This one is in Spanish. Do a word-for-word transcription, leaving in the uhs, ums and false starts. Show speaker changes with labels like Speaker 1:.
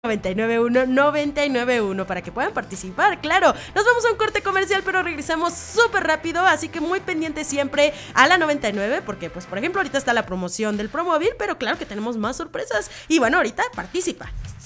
Speaker 1: noventa y nueve uno, noventa y nueve uno para que puedan participar, claro. Nos vamos a un corte comercial, pero regresamos súper rápido, así que muy pendiente siempre a la noventa y nueve, porque pues por ejemplo ahorita está la promoción del Promóvil, pero claro que tenemos más sorpresas. Y bueno, ahorita participa.